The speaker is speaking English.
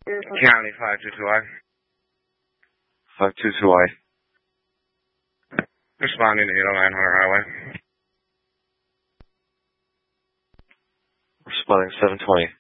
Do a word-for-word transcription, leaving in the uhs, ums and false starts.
County five two two I. five two two I. Responding to eight oh nine Hunter Highway. Responding seven twenty.